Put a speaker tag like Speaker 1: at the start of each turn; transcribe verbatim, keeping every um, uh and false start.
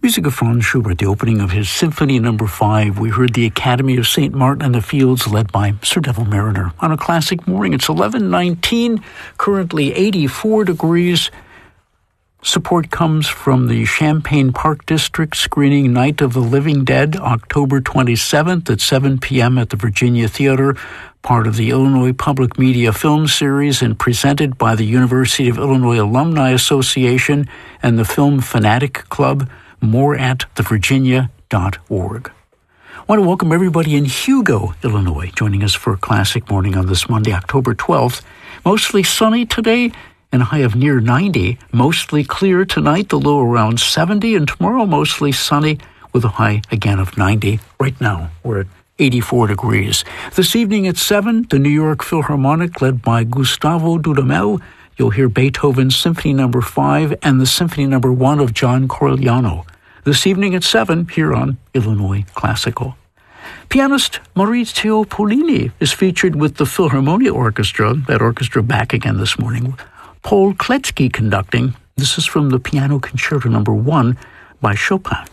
Speaker 1: Music of Franz Schubert, the opening of his Symphony Number Five. We heard the Academy of Saint Martin and the Fields, led by Sir Devil Mariner. On a classic morning, it's eleven nineteen, currently eighty-four degrees. Support comes from the Champaign Park District screening Night of the Living Dead, October twenty-seventh at seven p.m. at the Virginia Theater, part of the Illinois Public Media Film Series and presented by the University of Illinois Alumni Association and the Film Fanatic Club. More at the virginia dot org. I want to welcome everybody in Hugo, Illinois, joining us for a classic morning on this Monday, October twelfth. Mostly sunny today and a high of near ninety. Mostly clear tonight, the low around seventy, and tomorrow mostly sunny with a high again of ninety. Right now, we're at eighty-four degrees. This evening at seven, the New York Philharmonic, led by Gustavo Dudamel. You'll hear Beethoven's Symphony Number Five and the Symphony Number One of John Corigliano. This evening at seven, here on Illinois Classical. Pianist Maurizio Pollini is featured with the Philharmonia Orchestra, that orchestra back again this morning. Paul Kletsky conducting. This is from the Piano Concerto Number One by Chopin.